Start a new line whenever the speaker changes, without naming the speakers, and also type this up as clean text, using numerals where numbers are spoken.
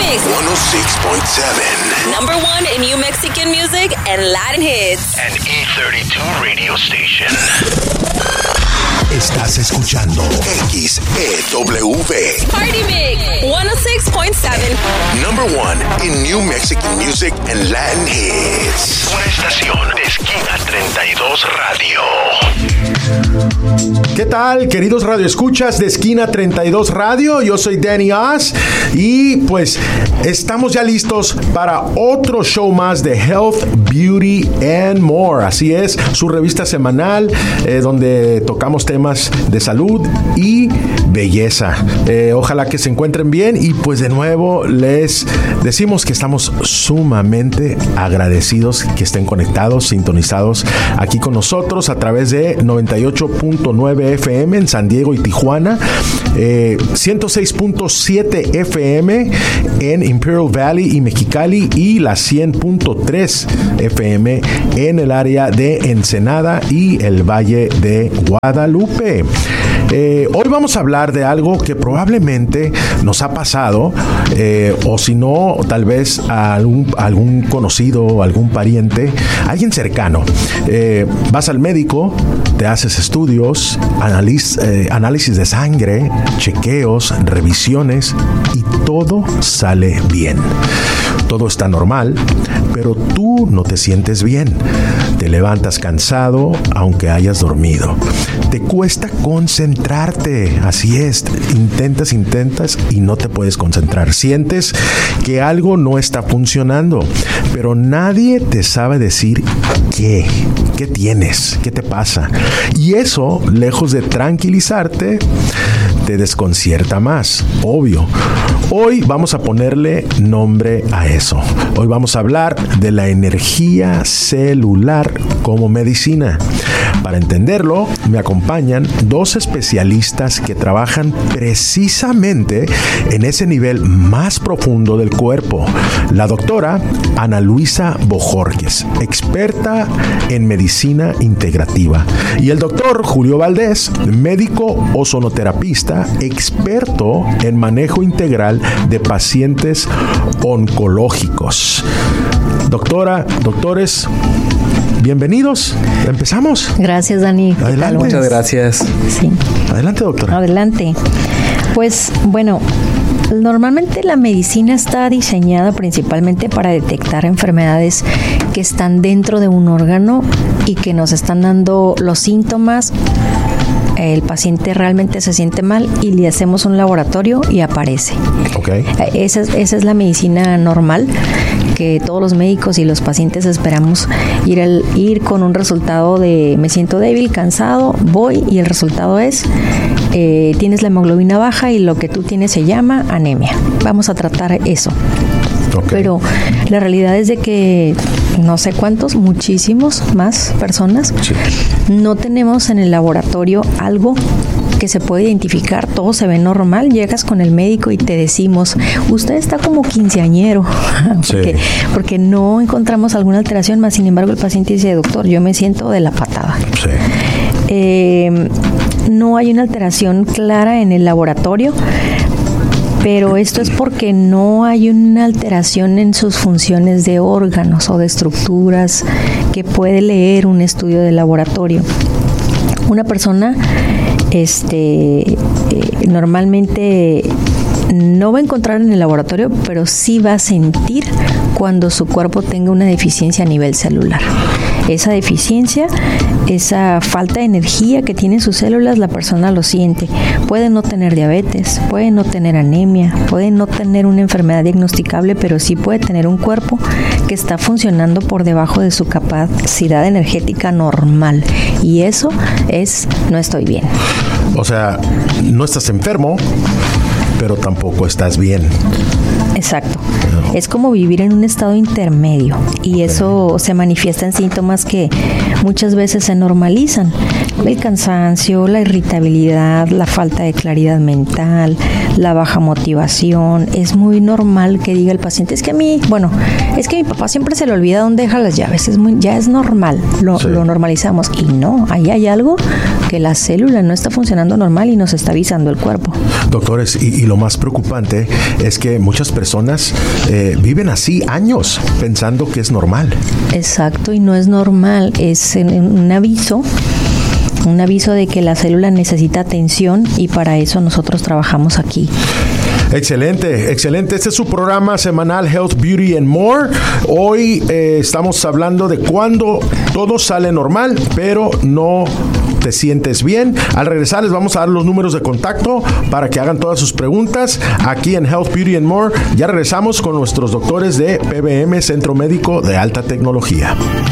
Mix
106.7.
Number one in New Mexican music and Latin hits.
An E32 radio station.
Estás escuchando XEW.
Party Mix 106.7.
Number one in New Mexican music and Latin hits. Una estación de Esquina 32 Radio.
¿Qué tal, queridos radioescuchas de Esquina 32 Radio? Yo soy Danny Oz y pues estamos ya listos para otro show más de Health, Beauty and More. Así es, su revista semanal donde tocamos temas de salud y belleza. Ojalá que se encuentren bien y pues de nuevo les decimos que estamos sumamente agradecidos que estén conectados, sintonizados aquí con nosotros a través de 98.9 FM en San Diego y Tijuana, 106.7 FM en Imperial Valley y Mexicali y la 100.3 FM en el área de Ensenada y el Valle de Guadalupe. Hoy vamos a hablar de algo que probablemente nos ha pasado, o si no, tal vez a algún conocido, algún pariente, alguien cercano. Vas al médico, te haces estudios, análisis de sangre, chequeos, revisiones y todo sale bien. Todo está normal, pero tú no te sientes bien. Te levantas cansado aunque hayas dormido. Te cuesta concentrarte. Así es, intentas y no te puedes concentrar. Sientes que algo no está funcionando, pero nadie te sabe decir qué tienes, qué te pasa. Y eso, lejos de tranquilizarte, te desconcierta más, obvio. Hoy vamos a ponerle nombre a eso. Hoy vamos a hablar de la energía celular como medicina. Para entenderlo, me acompañan dos especialistas que trabajan precisamente en ese nivel más profundo del cuerpo. La doctora Ana Luisa Bojorquez, experta en medicina integrativa, y el doctor Julio Valdés, médico ozonoterapista, experto en manejo integral de pacientes oncológicos. Doctora, doctores, bienvenidos. Empezamos.
Gracias, Dani.
Adelante.
Muchas gracias.
Sí.
Adelante, doctora.
Adelante. Pues, bueno, normalmente la medicina está diseñada principalmente para detectar enfermedades que están dentro de un órgano y que nos están dando los síntomas. El paciente realmente se siente mal y le hacemos un laboratorio y aparece.
Okay.
Esa es la medicina normal que todos los médicos y los pacientes esperamos ir con un resultado de me siento débil, cansado, voy y el resultado es tienes la hemoglobina baja y lo que tú tienes se llama anemia. Vamos a tratar eso. Okay. Pero la realidad es de que no sé cuántos, muchísimos más personas no tenemos en el laboratorio algo que se puede identificar, todo se ve normal, llegas con el médico y te decimos, usted está como quinceañero, porque no encontramos alguna alteración, más sin embargo el paciente dice, doctor, yo me siento de la patada. Sí. No hay una alteración clara en el laboratorio, pero esto es porque no hay una alteración en sus funciones de órganos o de estructuras que puede leer un estudio de laboratorio. Una persona normalmente no va a encontrar en el laboratorio, pero sí va a sentir cuando su cuerpo tenga una deficiencia a nivel celular. Esa deficiencia, esa falta de energía que tienen sus células, la persona lo siente. Puede no tener diabetes, puede no tener anemia, puede no tener una enfermedad diagnosticable, pero sí puede tener un cuerpo que está funcionando por debajo de su capacidad energética normal. Y eso es, no estoy bien.
O sea, no estás enfermo, pero tampoco estás bien.
Exacto. Es como vivir en un estado intermedio y eso se manifiesta en síntomas que muchas veces se normalizan. El cansancio, la irritabilidad, la falta de claridad mental, la baja motivación. Es muy normal que diga el paciente, es que mi papá siempre se le olvida dónde deja las llaves. Ya es normal, lo normalizamos. Y no, ahí hay algo que la célula no está funcionando normal y nos está avisando el cuerpo.
Doctores, y lo más preocupante es que muchas personas personas viven así años pensando que es normal.
Exacto, y no es normal, es un aviso de que la célula necesita atención y para eso nosotros trabajamos aquí.
Excelente, excelente. Este es su programa semanal Health, Beauty and More. Hoy estamos hablando de cuando todo sale normal, pero no te sientes bien. Al regresar les vamos a dar los números de contacto para que hagan todas sus preguntas aquí en Health, Beauty and More. Ya regresamos con nuestros doctores de PBM, Centro Médico de Alta Tecnología.